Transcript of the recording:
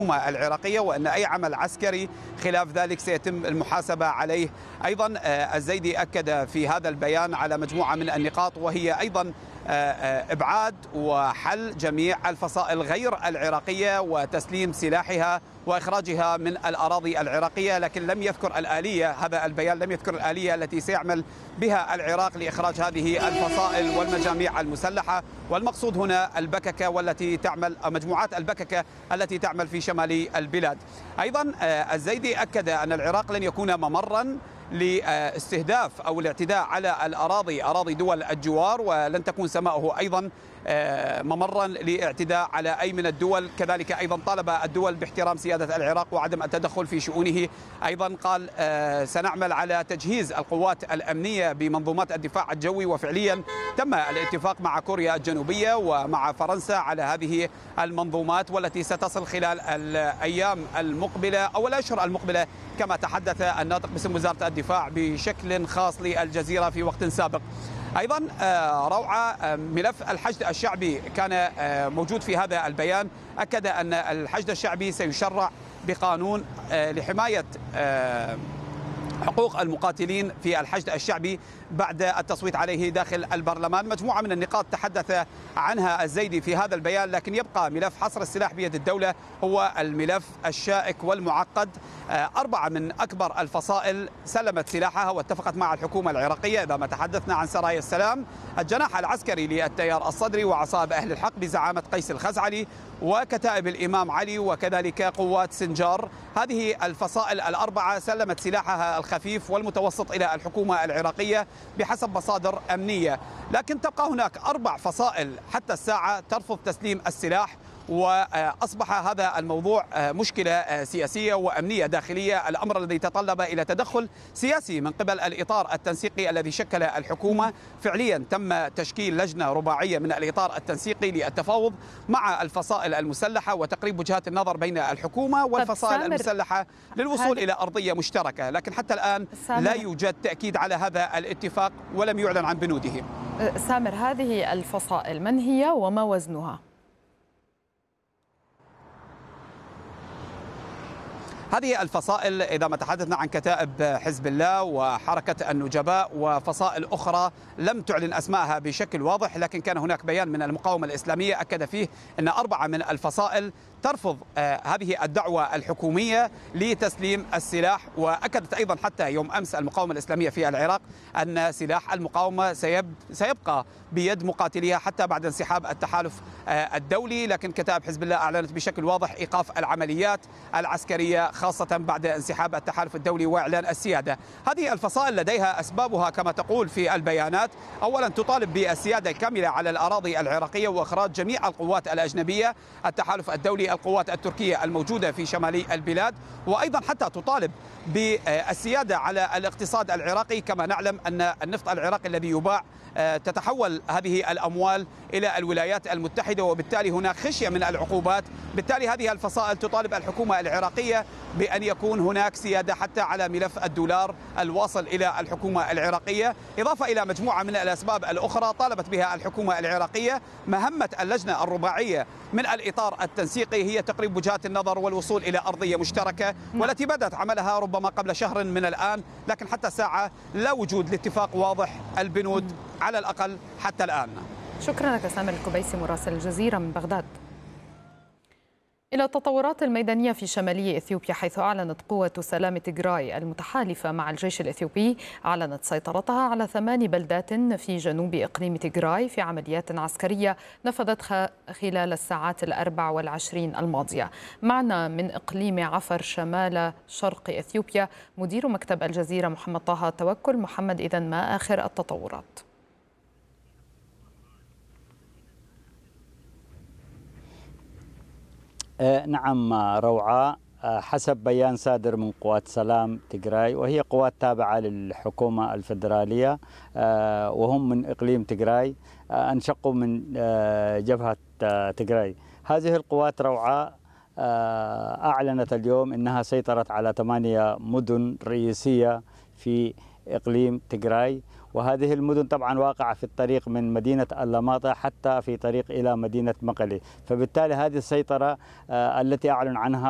العراقية، وأن أي عمل عسكري خلاف ذلك سيتم المحاسبة عليه. أيضا الزيدي أكد في هذا البيان على مجموعة من النقاط، وهي أيضا إبعاد وحل جميع الفصائل غير العراقية وتسليم سلاحها وإخراجها من الأراضي العراقية، لكن لم يذكر الآلية. هذا البيان لم يذكر الآلية التي سيعمل بها العراق لإخراج هذه الفصائل والمجاميع المسلحة، والمقصود هنا البككة والتي تعمل مجموعات البككة التي تعمل في شمال البلاد. أيضا الزيدي أكد أن العراق لن يكون ممرا لاستهداف أو الاعتداء على أراضي دول الجوار، ولن تكون سماؤه أيضا ممرا لاعتداء على أي من الدول. كذلك أيضا طالب الدول باحترام سيادة العراق وعدم التدخل في شؤونه. أيضا قال سنعمل على تجهيز القوات الأمنية بمنظومات الدفاع الجوي، وفعليا تم الاتفاق مع كوريا الجنوبية ومع فرنسا على هذه المنظومات، والتي ستصل خلال الأيام المقبلة أو الأشهر المقبلة كما تحدث الناطق باسم وزارة الدفاع بشكل خاص للجزيرة في وقت سابق. أيضا روعة ملف الحشد الشعبي كان موجود في هذا البيان. أكد أن الحشد الشعبي سيشرع بقانون لحماية حقوق المقاتلين في الحشد الشعبي بعد التصويت عليه داخل البرلمان. مجموعة من النقاط تحدث عنها الزيدي في هذا البيان، لكن يبقى ملف حصر السلاح بيد الدولة هو الملف الشائك والمعقد. 4 من أكبر الفصائل سلمت سلاحها واتفقت مع الحكومة العراقية. إذا ما تحدثنا عن سرايا السلام، الجناح العسكري للتيار الصدري وعصائب أهل الحق بزعامة قيس الخزعلي وكتائب الإمام علي وكذلك قوات سنجار، هذه الفصائل ال4 سلمت سلاحها الخفيف والمتوسط إلى الحكومة العراقية بحسب مصادر أمنية. لكن تبقى هناك 4 فصائل حتى الساعة ترفض تسليم السلاح، وأصبح هذا الموضوع مشكلة سياسية وأمنية داخلية، الأمر الذي تطلب إلى تدخل سياسي من قبل الإطار التنسيقي الذي شكل الحكومة. فعليا تم تشكيل لجنة رباعية من الإطار التنسيقي للتفاوض مع الفصائل المسلحة وتقريب وجهات النظر بين الحكومة والفصائل المسلحة للوصول إلى أرضية مشتركة، لكن حتى الآن لا يوجد تأكيد على هذا الاتفاق ولم يعلن عن بنوده. سامر، هذه الفصائل من هي وما وزنها؟ هذه الفصائل إذا ما تحدثنا عن كتائب حزب الله وحركة النجباء وفصائل أخرى لم تعلن أسماءها بشكل واضح، لكن كان هناك بيان من المقاومة الإسلامية أكد فيه أن 4 من الفصائل ترفض هذه الدعوة الحكومية لتسليم السلاح. وأكدت أيضا حتى يوم أمس المقاومة الإسلامية في العراق أن سلاح المقاومة سيبقى بيد مقاتليها حتى بعد انسحاب التحالف الدولي، لكن كتائب حزب الله أعلنت بشكل واضح إيقاف العمليات العسكرية خاصة بعد انسحاب التحالف الدولي وإعلان السيادة. هذه الفصائل لديها أسبابها كما تقول في البيانات. أولا تطالب بالسيادة الكاملة على الأراضي العراقية وإخراج جميع القوات الأجنبية، التحالف الدولي، القوات التركية الموجودة في شمالي البلاد، وأيضا حتى تطالب بالسيادة على الاقتصاد العراقي. كما نعلم أن النفط العراقي الذي يباع تتحول هذه الأموال إلى الولايات المتحدة، وبالتالي هناك خشية من العقوبات. بالتالي هذه الفصائل تطالب الحكومة العراقية بأن يكون هناك سيادة حتى على ملف الدولار الواصل إلى الحكومة العراقية، إضافة إلى مجموعة من الأسباب الأخرى طالبت بها الحكومة العراقية. مهمة اللجنة الرباعية من الإطار التنسيقي هي تقريب وجهات النظر والوصول إلى أرضية مشتركة، والتي بدأت عملها ربما قبل شهر من الآن، لكن حتى الساعة لا وجود لاتفاق واضح البنود على الأقل حتى الآن. شكرا لك سامر الكبيسي مراسل الجزيرة من بغداد. إلى التطورات الميدانية في شمالي إثيوبيا، حيث أعلنت قوة سلام تيغراي المتحالفة مع الجيش الإثيوبي أعلنت سيطرتها على 8 بلدات في جنوب إقليم تيغراي في عمليات عسكرية نفذت خلال الساعات 24 الماضية. معنا من إقليم عفر شمال شرق إثيوبيا مدير مكتب الجزيرة محمد طه توكل. محمد، إذن ما آخر التطورات؟ نعم روعة، حسب بيان صادر من قوات سلام تيغراي، وهي قوات تابعة للحكومة الفيدرالية وهم من إقليم تيغراي، انشقوا من جبهة تيغراي. هذه القوات روعة أعلنت اليوم أنها سيطرت على 8 مدن رئيسية في إقليم تيغراي، وهذه المدن طبعا واقعة في الطريق من مدينة اللماطة حتى في طريق إلى مدينة مقلي. فبالتالي هذه السيطرة التي أعلن عنها